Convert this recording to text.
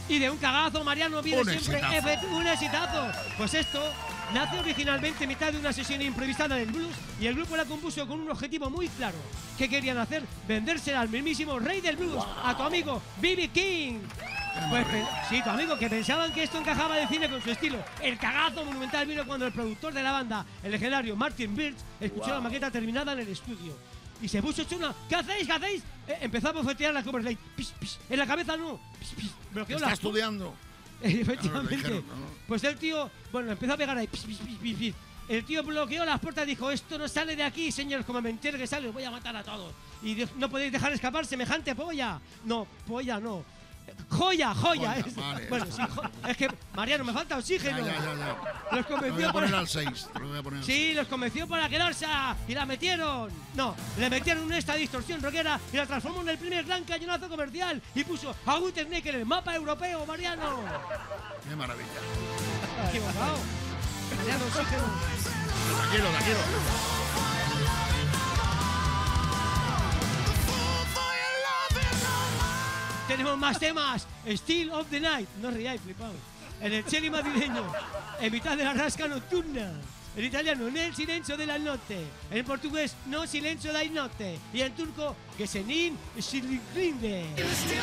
Y de un cagazo, Mariano viene Un siempre exitazo. un exitazo. Pues esto nace originalmente en mitad de una sesión improvisada del blues y el grupo la compuso con un objetivo muy claro. ¿Qué querían hacer? Vendérsela al mismísimo rey del blues, a tu amigo B.B. King. Pues sí, tu amigo, que pensaban que esto encajaba de cine con su estilo. El cagazo monumental vino cuando el productor de la banda, el legendario Martin Birch, escuchó la maqueta terminada en el estudio. Y se puso chuna. ¿Qué hacéis? ¿Qué hacéis? Empezó a bofetear la Cover Slate. Pis, pis. En la cabeza no. Pis, pis. Bloqueó Está la... estudiando. Efectivamente. Dijeron, ¿no? Pues el tío, bueno, empezó a pegar ahí. Pis, pis, pis, pis, pis. El tío bloqueó las puertas y dijo: esto no sale de aquí, señor, como me entere que sale, os voy a matar a todos. Y no podéis dejar escapar semejante polla. No, polla no. Joya, joya. Vale, bueno, sí, es que, Mariano, me falta oxígeno. Ya. Los Lo voy convenció a poner por... al 6. Lo voy a poner al Sí, los convenció por aquelarse y la metieron. No, le metieron esta distorsión rockera y la transformó en el primer gran cañonazo comercial y puso a Guter Snake en el mapa europeo, Mariano. 6. Qué maravilla. Equivocado. Mariano, oxígeno. Tranquilo. Tenemos más temas. Still of the Night. No ríais, flipado. En el Cheli madrileño. En mitad de la rasca nocturna. En italiano, nel silencio de la notte. En portugués, no silencio dai notte. Y en turco, que senin shilikrinde.